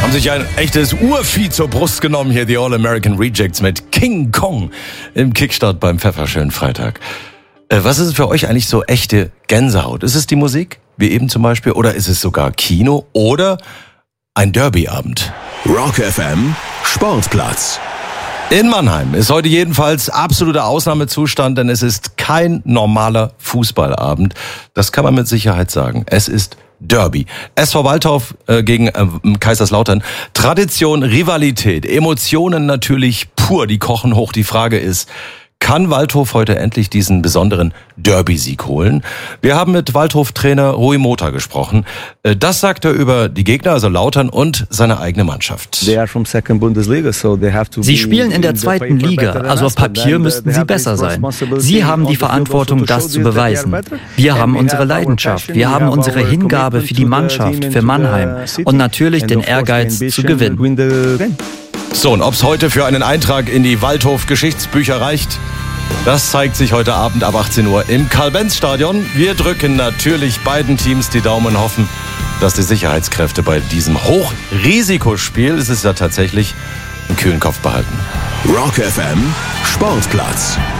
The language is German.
Haben sich ein echtes Urvieh zur Brust genommen hier, die All-American Rejects mit King Kong im Kickstart beim Pfefferschönen Freitag. Was ist für euch eigentlich so echte Gänsehaut? Ist es die Musik, wie eben zum Beispiel, oder ist es sogar Kino oder ein Derbyabend? Rock FM Sportplatz. In Mannheim ist heute jedenfalls absoluter Ausnahmezustand, denn es ist kein normaler Fußballabend. Das kann man mit Sicherheit sagen. Es ist Derby. SV Waldhof gegen Kaiserslautern. Tradition, Rivalität, Emotionen natürlich pur, die kochen hoch. Die Frage ist, kann Waldhof heute endlich diesen besonderen Derby-Sieg holen? Wir haben mit Waldhof-Trainer Rui Mota gesprochen. Das sagt er über die Gegner, also Lautern und seine eigene Mannschaft. Sie spielen in der zweiten Liga, also auf Papier müssten sie besser sein. Sie haben die Verantwortung, das zu beweisen. Wir haben unsere Leidenschaft, wir haben unsere Hingabe für die Mannschaft, für Mannheim und natürlich den Ehrgeiz zu gewinnen. So, und ob es heute für einen Eintrag in die Waldhof-Geschichtsbücher reicht, das zeigt sich heute Abend ab 18 Uhr im Karl-Benz-Stadion. Wir drücken natürlich beiden Teams die Daumen und hoffen, dass die Sicherheitskräfte bei diesem Hochrisikospiel, es ist ja tatsächlich, einen kühlen Kopf behalten. Rock FM Sportplatz.